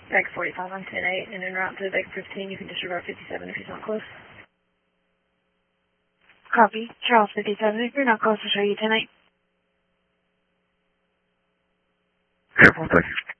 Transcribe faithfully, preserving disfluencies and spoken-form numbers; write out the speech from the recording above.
Bag forty-five on ten eight, and en route to Bag fifteen, you can disregard fifty-seven if he's not close. Copy. Charles fifty-seven, if you're not close, I'll show you ten eight. Careful, thank you.